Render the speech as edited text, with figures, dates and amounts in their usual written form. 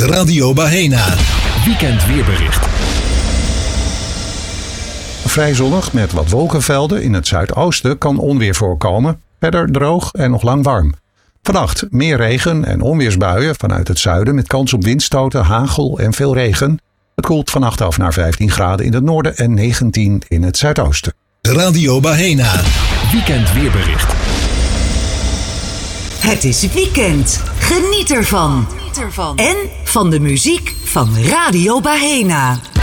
Radio Bahena. Weekend weerbericht. Vrij zonnig met wat wolkenvelden. In het zuidoosten kan onweer voorkomen. Verder droog en nog lang warm. Vannacht meer regen en onweersbuien vanuit het zuiden met kans op windstoten, hagel en veel regen. Het koelt vannacht af naar 15 graden in het noorden en 19 in het zuidoosten. Radio Bahena. Weekend weerbericht. Het is weekend. Geniet ervan. En van de muziek van Radio Bahena.